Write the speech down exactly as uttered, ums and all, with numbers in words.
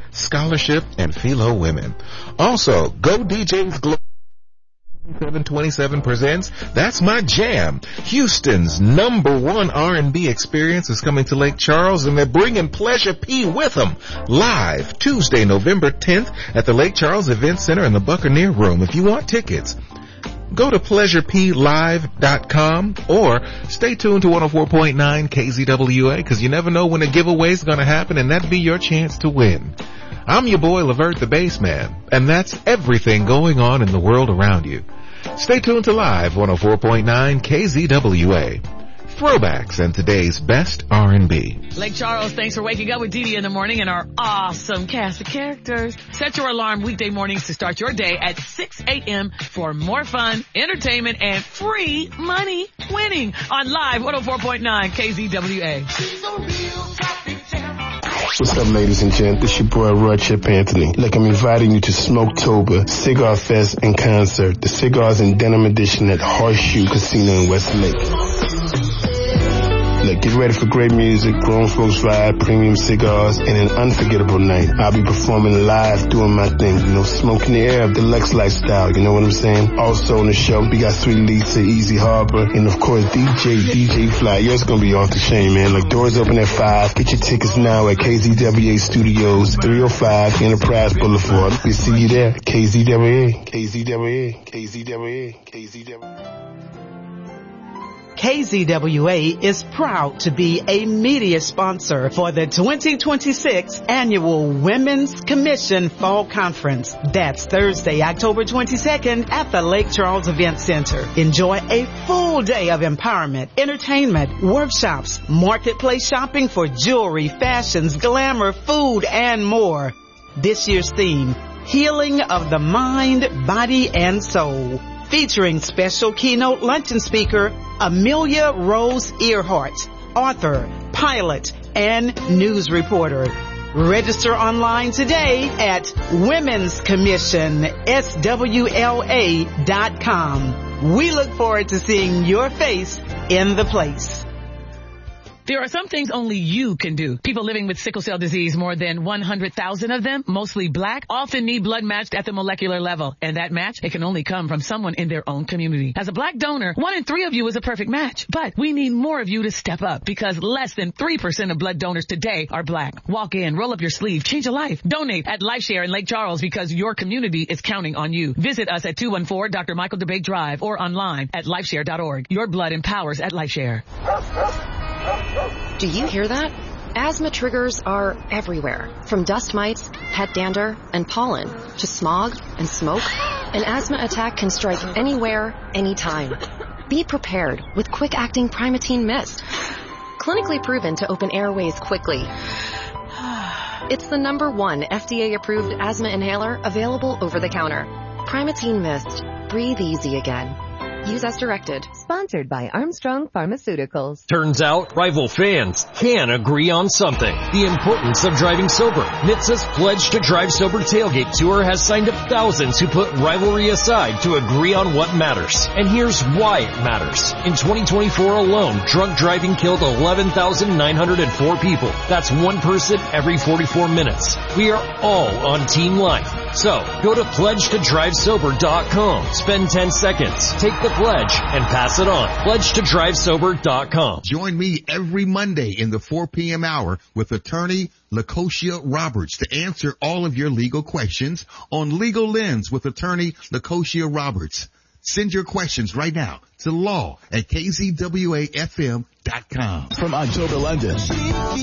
scholarship, and philo women. Also, Go D Js Global seven twenty-seven presents That's My Jam. Houston's number one R and B experience is coming to Lake Charles, and they're bringing Pleasure P with them live Tuesday, November tenth at the Lake Charles Event Center in the Buccaneer Room. If you want tickets, go to pleasure p live dot com or stay tuned to one oh four point nine K Z W A, because you never know when a giveaway is going to happen, and that'd be your chance to win. I'm your boy, Levert the Bassman, and that's everything going on in the world around you. Stay tuned to Live one oh four point nine K Z W A. Throwbacks and today's best R and B. Lake Charles, thanks for waking up with Dee Dee in the morning and our awesome cast of characters. Set your alarm weekday mornings to start your day at six a.m. for more fun, entertainment, and free money winning on Live one oh four point nine K Z W A. What's up, ladies and gents? This your boy, Roy Chip Anthony. Look, I'm inviting you to Smoketober, Cigar Fest, and Concert. The Cigars and Denim Edition at Horseshoe Casino in Westlake. Look, get ready for great music, grown folks vibe, premium cigars, and an unforgettable night. I'll be performing live, doing my thing, you know, smoking the air of the Lex lifestyle, you know what I'm saying? Also on the show, we got three leads to Easy Harbor, and of course, D J, D J Fly. Yours gonna be off the chain, man. Like, doors open at five. Get your tickets now at K Z W A Studios, three oh five Enterprise Boulevard. We see you there. K Z W A, K Z W A, K Z W A, K Z W A. K Z W A is proud to be a media sponsor for the twenty twenty-six Annual Women's Commission Fall Conference. That's Thursday, October twenty-second at the Lake Charles Event Center. Enjoy a full day of empowerment, entertainment, workshops, marketplace shopping for jewelry, fashions, glamour, food, and more. This year's theme, Healing of the Mind, Body, and Soul. Featuring special keynote luncheon speaker Amelia Rose Earhart, author, pilot, and news reporter. Register online today at women's commission s w l a dot com. We look forward to seeing your face in the place. There are some things only you can do. People living with sickle cell disease, more than one hundred thousand of them, mostly black, often need blood matched at the molecular level. And that match, it can only come from someone in their own community. As a black donor, one in three of you is a perfect match. But we need more of you to step up, because less than three percent of blood donors today are black. Walk in, roll up your sleeve, change a life. Donate at LifeShare in Lake Charles, because your community is counting on you. Visit us at two one four Doctor Michael DeBake Drive or online at lifeshare dot org. Your blood empowers at LifeShare. Do you hear that? Asthma triggers are everywhere, from dust mites, pet dander, and pollen, to smog and smoke. An asthma attack can strike anywhere, anytime. Be prepared with quick-acting Primatene Mist. Clinically proven to open airways quickly. It's the number one F D A-approved asthma inhaler available over the counter. Primatene Mist. Breathe easy again. Use as directed. Sponsored by Armstrong Pharmaceuticals. Turns out, rival fans can agree on something. The importance of driving sober. N H T S A's Pledge to Drive Sober Tailgate Tour has signed up thousands who put rivalry aside to agree on what matters. And here's why it matters. In twenty twenty-four alone, drunk driving killed eleven thousand nine hundred four people. That's one person every forty-four minutes. We are all on Team Life. So, go to pledge to drive sober dot com. Spend ten seconds. Take the pledge and pass it on. pledge to drive sober dot com. Join me every Monday in the four p.m. hour with attorney Lacosia Roberts to answer all of your legal questions on Legal Lens with attorney Lacosia Roberts. Send your questions right now to law at k z w a f m dot com. From October London.